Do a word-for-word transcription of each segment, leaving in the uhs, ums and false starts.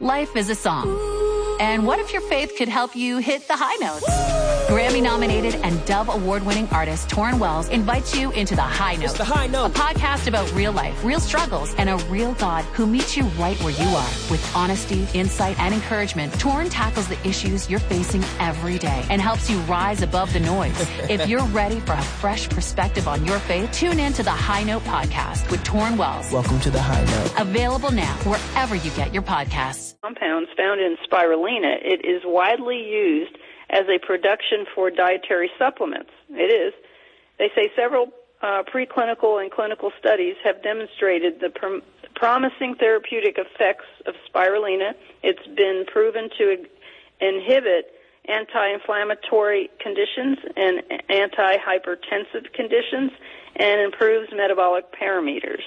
Life is a song. And what if your faith could help you hit the high notes? Grammy-nominated and Dove Award-winning artist Torrin Wells invites you into The High Note. It's The High Note. A podcast about real life, real struggles, and a real God who meets you right where you are. With honesty, insight, and encouragement, Torrin tackles the issues you're facing every day and helps you rise above the noise. If you're ready for a fresh perspective on your faith, tune in to The High Note podcast with Torrin Wells. Welcome to The High Note. Available now wherever you get your podcasts. Compounds found in spirulina, it is widely used as a production for dietary supplements. It is. They say several uh, preclinical and clinical studies have demonstrated the prom- promising therapeutic effects of spirulina. It's been proven to ig- inhibit anti-inflammatory conditions and anti-hypertensive conditions and improves metabolic parameters.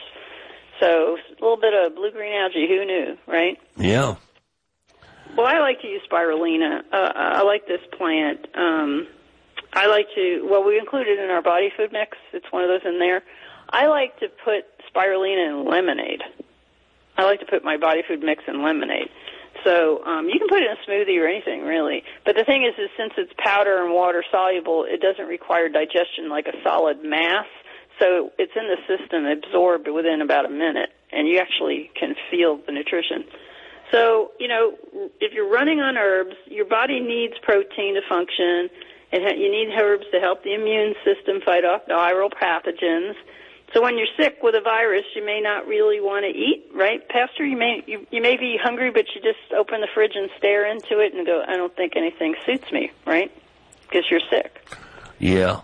So a little bit of blue-green algae, who knew, right? Yeah. Well, I like to use spirulina. Uh, I like this plant. Um, I like to, well, we include it in our body food mix. It's one of those in there. I like to put spirulina in lemonade. I like to put my body food mix in lemonade. So um, you can put it in a smoothie or anything, really. But the thing is, is since it's powder and water soluble, it doesn't require digestion like a solid mass. So it's in the system, absorbed within about a minute, and you actually can feel the nutrition. So, you know, if you're running on herbs, your body needs protein to function. And you need herbs to help the immune system fight off viral pathogens. So when you're sick with a virus, you may not really want to eat, right, Pastor? You may you, you may be hungry, but you just open the fridge and stare into it and go, I don't think anything suits me, right? Because you're sick. Yeah.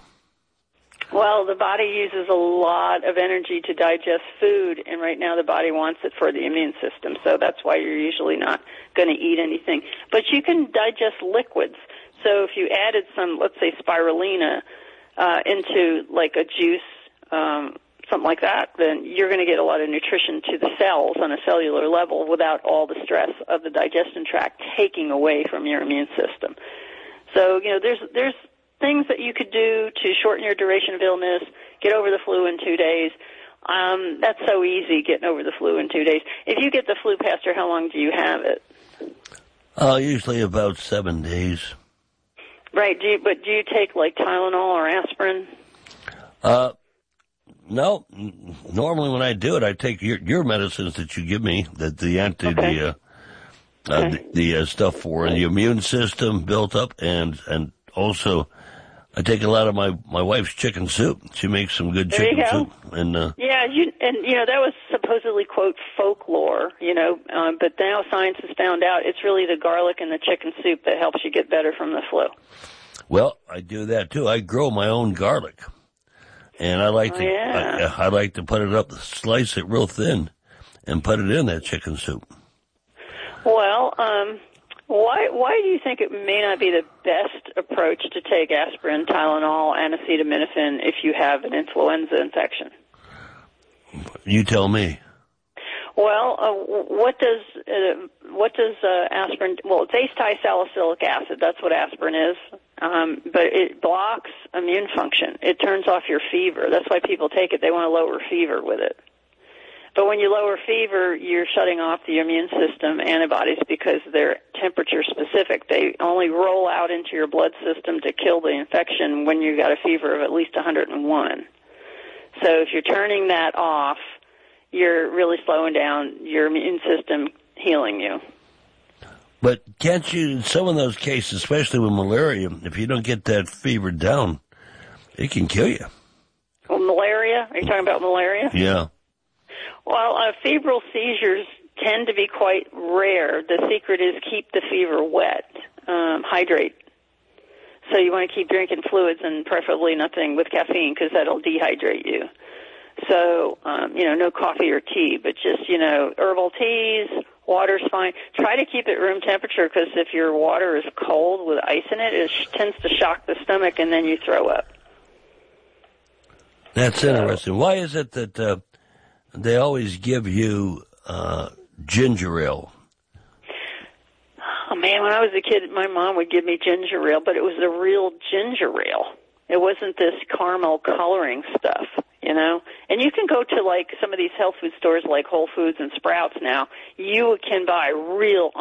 Well, the body uses a lot of energy to digest food, and right now the body wants it for the immune system, so that's why you're usually not going to eat anything. But you can digest liquids. So if you added some, let's say, spirulina uh, into like a juice, um, something like that, then you're going to get a lot of nutrition to the cells on a cellular level without all the stress of the digestion tract taking away from your immune system. So, you know, there's there's things that you could do to shorten your duration of illness, get over the flu in two days. Um, that's so easy, getting over the flu in two days. If you get the flu, Pastor, how long do you have it? Uh, usually about seven days. Right, do you, but do you take, like, Tylenol or aspirin? Uh, no. Normally when I do it, I take your your medicines that you give me, that the anti, okay. the, uh, okay. uh, the, the uh, stuff for the immune system built up, and, and also I take a lot of my, my wife's chicken soup. She makes some good there chicken you go. soup. And, uh, yeah, you, and, you know, that was supposedly, quote, folklore, you know, um, but now science has found out it's really the garlic and the chicken soup that helps you get better from the flu. Well, I do that, too. I grow my own garlic. And I like oh, to yeah. I, I like to put it up, slice it real thin, and put it in that chicken soup. Well, um... Why why do you think it may not be the best approach to take aspirin, Tylenol, and acetaminophen if you have an influenza infection? You tell me. Well, uh, what does uh, what does uh, aspirin? Well, it's acetylsalicylic acid. That's what aspirin is. Um, but it blocks immune function. It turns off your fever. That's why people take it. They want to lower fever with it. But when you lower fever, you're shutting off the immune system antibodies because they're temperature specific. They only roll out into your blood system to kill the infection when you've got a fever of at least one hundred one. So if you're turning that off, you're really slowing down your immune system healing you. But can't you, in some of those cases, especially with malaria, if you don't get that fever down, it can kill you. Well, malaria? Are you talking about malaria? Yeah. Well, uh, febrile seizures tend to be quite rare. The secret is keep the fever wet, um, hydrate. So you want to keep drinking fluids and preferably nothing with caffeine because that'll dehydrate you. So, um, you know, no coffee or tea, but just, you know, herbal teas, water's fine. Try to keep it room temperature because if your water is cold with ice in it, it tends to shock the stomach and then you throw up. That's so interesting. Why is it that uh, they always give you uh, ginger ale? Oh, man, when I was a kid, my mom would give me ginger ale, but it was the real ginger ale. It wasn't this caramel coloring stuff, you know? And you can go to, like, some of these health food stores like Whole Foods and Sprouts now. You can buy real